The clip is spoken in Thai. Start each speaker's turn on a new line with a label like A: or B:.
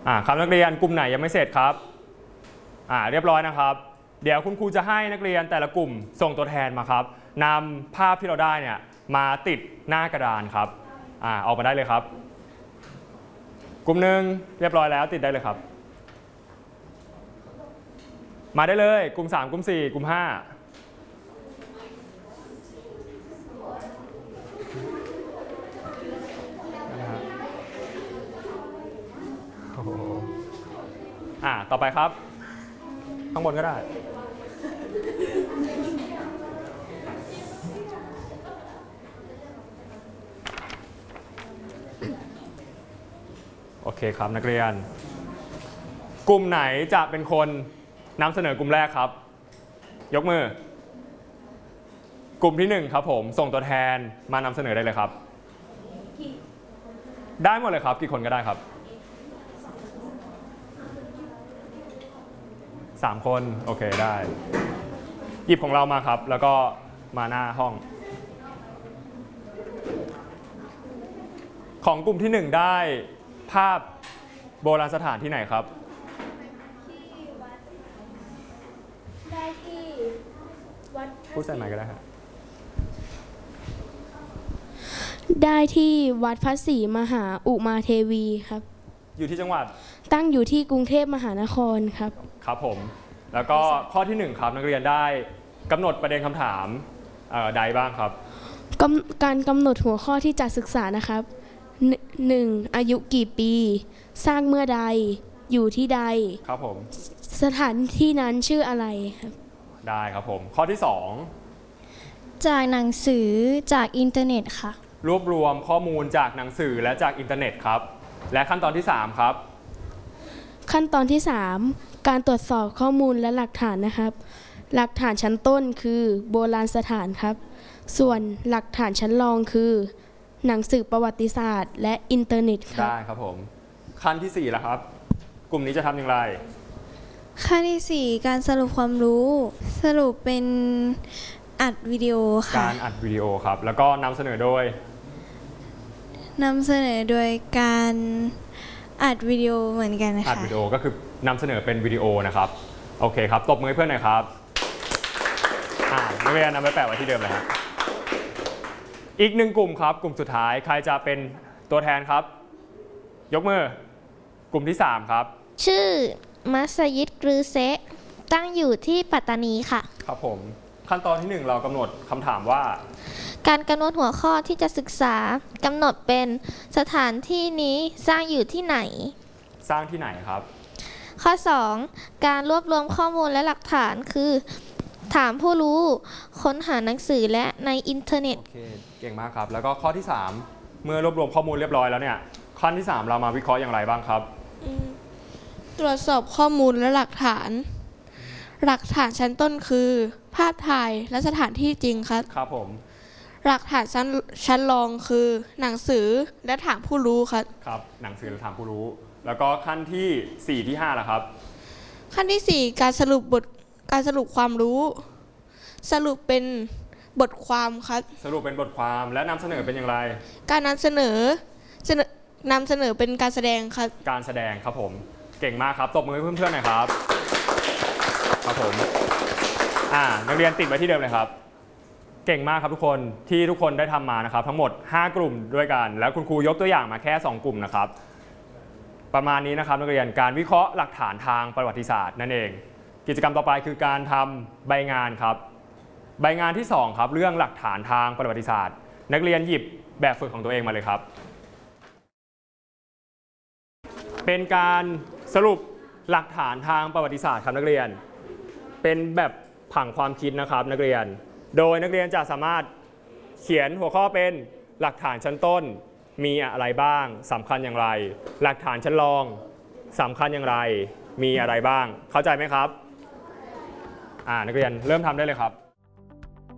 A: ครับนักเรียนกลุ่มไหนยังไม่เสร็จครับเรียบร้อยนะครับเดี๋ยวคุณครูจะให้นักเรียนแต่ละกลุ่มส่งตัวแทนมาครับนำภาพที่เราได้เนี่ยมาติดหน้ากระดานครับออกมาได้เลยครับกลุ่มหนึ่งเรียบร้อยแล้วติดได้เลยครับมาได้เลยกลุ่ม3กลุ่ม4กลุ่ม5ต่อไปครับข้างบนก็ได้โอเคครับนักเรียนกลุ่มไหนจะเป็นคนนำเสนอกลุ่มแรกครับยกมือกลุ่มที่1ครับผมส่งตัวแทนมานำเสนอได้เลยครับได้หมดเลยครับกี่คนก็ได้ครับ3คนโอเคได้หยิบของเรามาครับแล้วก็มาหน้าห้องของกลุ่มที่1ได้ภาพโบราณสถานที่ไหนครับ
B: ได้ที่วัด
A: พูดใส่ไมค์ก็ได้ครับ
B: ได้ที่วัดพระศรีมหาอุมาเทวีครับ
A: อยู่ที่จังหวัด
B: ตั้งอยู่ที่กรุงเทพมหานครครับ
A: ครับผมแล้วก็ข้อที่1ครับนักเรียนได้กำหนดประเด็นคำถามใดบ้างครับ
B: การกำหนดหัวข้อที่จะศึกษานะครับ1อายุกี่ปีสร้างเมื่อใดอยู่ที่ใด
A: ครับผม
B: สถานที่นั้นชื่ออะไรครับ
A: ได้ครับผมข้อที่
C: 2จากหนังสือจากอินเทอร์เน็ตค่ะ
A: รวบรวมข้อมูลจากหนังสือและจากอินเทอร์เน็ตครับและขั้นตอนที่3ครับ
B: ขั้นตอนที่3การตรวจสอบข้อมูลและหลักฐานนะครับหลักฐานชั้นต้นคือโบราณสถานครับส่วนหลักฐานชั้นรองคือหนังสือประวัติศาสตร์และอินเทอร์เน็ตครับ
A: ได้ครับผมขั้นที่4แล้วครับกลุ่มนี้จะทำอย่างไร
C: ขั้นที่4การสรุปความรู้สรุปเป็นอัดวิดีโอค่ะ
A: การอัดวิดีโอครับแล้วก็นำเสนอโดย
C: การอัดวิดีโอเหมือนกันค่ะ
A: อัดวิดีโอก็คือนำเสนอเป็นวิดีโอนะครับโอเคครับตบมือเพื่อนหน่อยครับนักเรียนนำไปแปะไว้ที่เดิมเลยครับอีก1กลุ่มครับกลุ่มสุดท้ายใครจะเป็นตัวแทนครับยกมือกลุ่มที่3ครับ
D: ชื่อมัสยิดกรือเซะตั้งอยู่ที่ปัตตานีค่ะ
A: ครับผมขั้นตอนที่1เรากำหนดคำถามว่า
D: การกำหนดหัวข้อที่จะศึกษากำหนดเป็นสถานที่นี้สร้างอยู่ที่ไหน
A: สร้างที่ไหนครับ
D: ข้อ2การรวบรวมข้อมูลและหลักฐานคือถามผู้รู้ค้นหาหนังสือและในอินเทอร์เน็ต
A: โอเคเก่งมากครับแล้วก็ข้อที่3เมื่อรวบรวมข้อมูลเรียบร้อยแล้วเนี่ยขั้นที่3เรามาวิเคราะห์อย่างไรบ้างครับ
E: ตรวจสอบข้อมูลและหลักฐานชั้นต้นคือภาพถ่ายและสถานที่จริงครับ
A: ครับผม
E: หลักฐานชั้นรองคือหนังสือและถามผู้รู้ครับ
A: ครับหนังสือและถามผู้รู้แล้วก็ขั้นที่4ที่5ล่ะครับ
E: ขั้นที่4การสรุปความรู้สรุปเป็นบทความครับ
A: สรุปเป็นบทความและนำเสนอเป็นอย่างไร
E: การนำเสนอเป็นการแสดงครับ
A: การแสดงครับผมเก่งมากครับตบมือให้เพื่อนๆหน่อยครับครับผมนักเรียนติดไว้ที่เดิมเลยครับเก่งมากครับทุกคนที่ทุกคนได้ทำมานะครับทั้งหมด5กลุ่มด้วยกันแล้วคุณครูยกตัวอย่างมาแค่2กลุ่มนะครับประมาณนี้นะครับนักเรียนการวิเคราะห์หลักฐานทางประวัติศาสตร์นั่นเองกิจกรรมต่อไปคือการทำใบงานครับใบงานที่2ครับเรื่องหลักฐานทางประวัติศาสตร์นักเรียนหยิบแบบฝึกของตัวเองมาเลยครับเป็นการสรุปหลักฐานทางประวัติศาสตร์ครับนักเรียนเป็นแบบผังความคิดนะครับนักเรียนโดยนักเรียนจะสามารถเขียนหัวข้อเป็นหลักฐานชั้นต้นมีอะไรบ้างสำคัญอย่างไรหลักฐานชั้นรองสำคัญอย่างไรมีอะไรบ้างเข้าใจไหมครับนักเรียนเริ่มทำได้เลยครับ